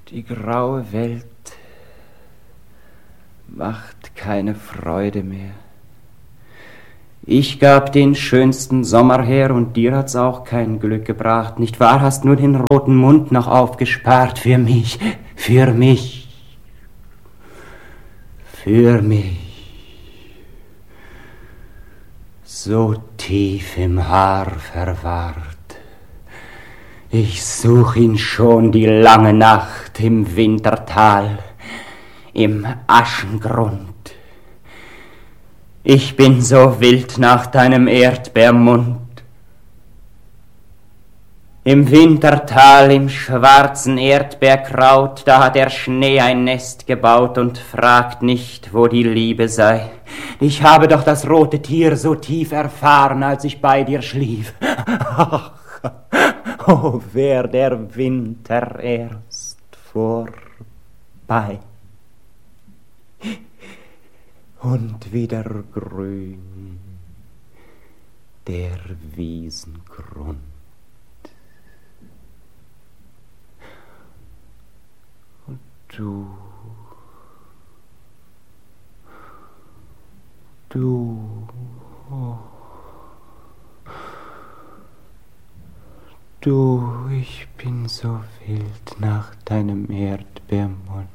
Die graue Welt macht keine Freude mehr. Ich gab den schönsten Sommer her und dir hat's auch kein Glück gebracht. Nicht wahr, hast nur den roten Mund noch aufgespart für mich, für mich, für mich. So tief im Haar verwahrt. Ich such ihn schon die lange Nacht im Wintertal, im Aschengrund. Ich bin so wild nach deinem Erdbeermund. Im Wintertal, im schwarzen Erdbeerkraut, da hat der Schnee ein Nest gebaut und fragt nicht, wo die Liebe sei. Ich habe doch das rote Tier so tief erfahren, als ich bei dir schlief. Ach, oh, wär der Winter erst vorbei. Und wieder grün der Wiesengrund. Und du, oh, du, ich bin so wild nach deinem Erdbeermund.